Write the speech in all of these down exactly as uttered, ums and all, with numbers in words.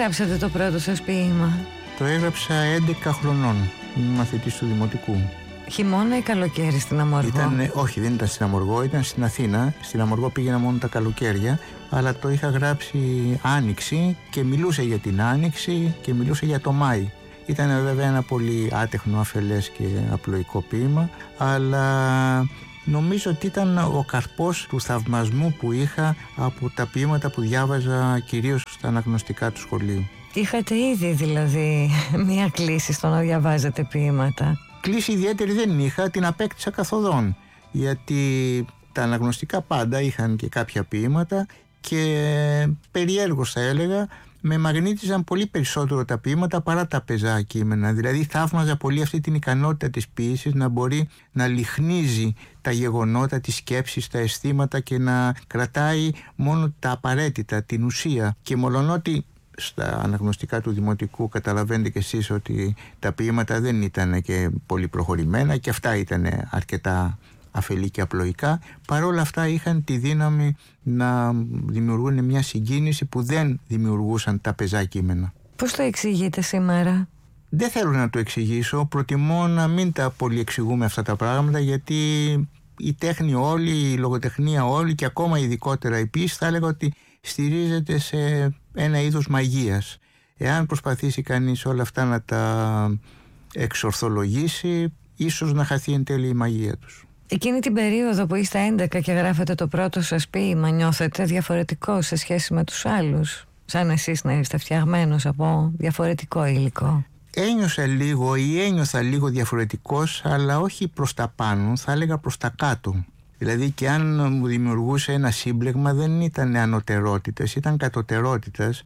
γράψατε το πρώτο σας ποίημα? Το έγραψα έντεκα χρονών, μαθητής του Δημοτικού. Χειμώνα ή καλοκαίρι στην Αμοργό? Ήταν, όχι, δεν ήταν στην Αμοργό, ήταν στην Αθήνα. Στην Αμοργό πήγαινα μόνο τα καλοκαίρια, αλλά το είχα γράψει Άνοιξη και μιλούσε για την Άνοιξη και μιλούσε για το Μάη. Ήταν βέβαια ένα πολύ άτεχνο, αφελές και απλοϊκό ποίημα, αλλά νομίζω ότι ήταν ο καρπός του θαυμασμού που είχα από τα ποίηματα που διάβαζα κυρίως στα αναγνωστικά του σχολείου. Είχατε ήδη δηλαδή μία κλίση στο να διαβάζετε ποίηματα? Κλίση ιδιαίτερη δεν είχα, την απέκτησα καθοδόν, γιατί τα αναγνωστικά πάντα είχαν και κάποια ποίηματα και περιέργως θα έλεγα με μαγνήτιζαν πολύ περισσότερο τα ποίηματα παρά τα πεζά κείμενα. Δηλαδή θαύμαζα πολύ αυτή την ικανότητα της ποίησης να μπορεί να λιχνίζει τα γεγονότα, τις σκέψεις, τα αισθήματα και να κρατάει μόνο τα απαραίτητα, την ουσία. Και μολονότι στα αναγνωστικά του Δημοτικού καταλαβαίνετε κι εσείς ότι τα ποίηματα δεν ήταν και πολύ προχωρημένα και αυτά ήταν αρκετά αφελή και απλοϊκά, παρόλα αυτά είχαν τη δύναμη να δημιουργούν μια συγκίνηση που δεν δημιουργούσαν τα πεζά κείμενα. Πώς το εξηγείτε σήμερα? Δεν θέλω να το εξηγήσω, προτιμώ να μην τα πολύ εξηγούμε αυτά τα πράγματα, γιατί η τέχνη όλη, η λογοτεχνία όλη και ακόμα ειδικότερα η ποίηση θα έλεγα ότι στηρίζεται σε ένα είδος μαγείας. Εάν προσπαθήσει κανείς όλα αυτά να τα εξορθολογήσει, ίσως να χαθεί εν τέλει η μαγεία τους. Εκείνη την περίοδο που είστε έντεκα και γράφετε το πρώτο σας ποίημα, νιώθετε διαφορετικό σε σχέση με τους άλλους? Σαν εσείς να είστε φτιαγμένος από διαφορετικό υλικό? Ένιωσα λίγο ή ένιωθα λίγο διαφορετικός, αλλά όχι προς τα πάνω, θα έλεγα προς τα κάτω. Δηλαδή και αν μου δημιουργούσε ένα σύμπλεγμα δεν ήταν ανωτερότητες, ήταν κατωτερότητες,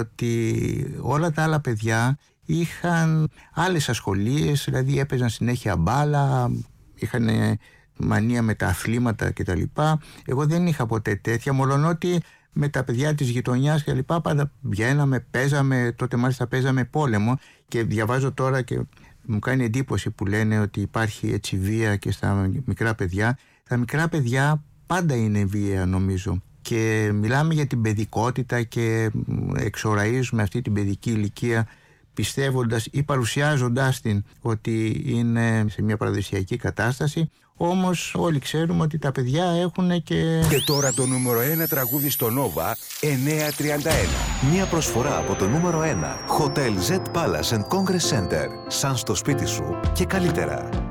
διότι όλα τα άλλα παιδιά είχαν άλλες ασχολίες, δηλαδή έπαιζαν συνέχεια μπάλα, είχαν μανία με τα αθλήματα κτλ. Εγώ δεν είχα ποτέ τέτοια, μολονότι με τα παιδιά της γειτονιάς και λοιπά πάντα βγαίναμε, παίζαμε, τότε μάλιστα παίζαμε πόλεμο και διαβάζω τώρα και μου κάνει εντύπωση που λένε ότι υπάρχει έτσι βία και στα μικρά παιδιά. Τα μικρά παιδιά πάντα είναι βία νομίζω και μιλάμε για την παιδικότητα και εξοραίζουμε αυτή την παιδική ηλικία πιστεύοντας ή παρουσιάζοντάς την ότι είναι σε μια παραδοσιακή κατάσταση, όμως όλοι ξέρουμε ότι τα παιδιά έχουν και... Και τώρα το νούμερο ένα τραγούδι στο Nova εννιακόσια τριάντα ένα. Μια προσφορά από το νούμερο ένα Hotel Z Palace and Congress Center. Σαν στο σπίτι σου και καλύτερα.